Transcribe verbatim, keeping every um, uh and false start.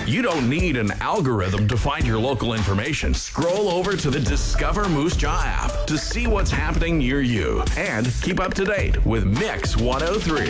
You don't need an algorithm to find your local information. Scroll over to the Discover Moose Jaw app to see what's happening near you and keep up to date with Mix one oh three.